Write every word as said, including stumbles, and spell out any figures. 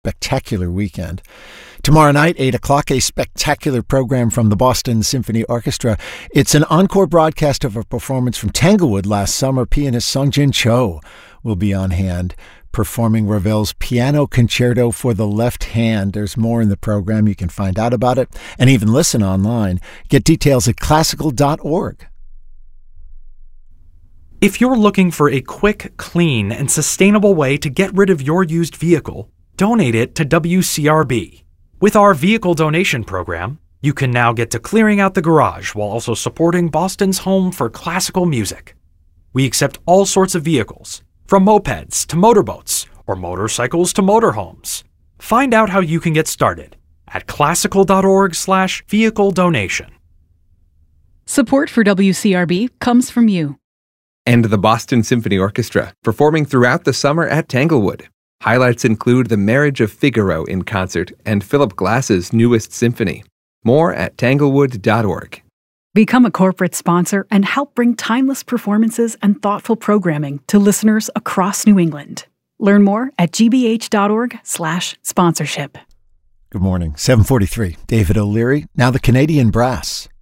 spectacular weekend. Tomorrow night, eight o'clock, a spectacular program from the Boston Symphony Orchestra. It's an encore broadcast of a performance from Tanglewood last summer. Pianist Sung-Jin Cho will be on hand, performing Ravel's Piano Concerto for the Left Hand. There's more in the program. You can find out about it and even listen online. Get details at classical dot org. If you're looking for a quick, clean, and sustainable way to get rid of your used vehicle, donate it to W C R B. With our vehicle donation program, you can now get to clearing out the garage while also supporting Boston's home for classical music. We accept all sorts of vehicles, from mopeds to motorboats or motorcycles to motorhomes. Find out how you can get started at classical dot org slash vehicle donation. Support for W C R B comes from you. And the Boston Symphony Orchestra, performing throughout the summer at Tanglewood. Highlights include The Marriage of Figaro in concert and Philip Glass's newest symphony. More at tanglewood dot org. Become a corporate sponsor and help bring timeless performances and thoughtful programming to listeners across New England. Learn more at g b h dot org slash sponsorship. Good morning. seven forty-three. David O'Leary. Now the Canadian Brass.